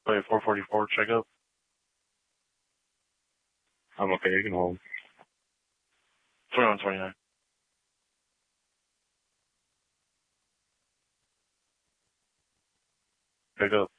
Wait, 444, check up. I'm okay, you can hold. 2129. Pick up.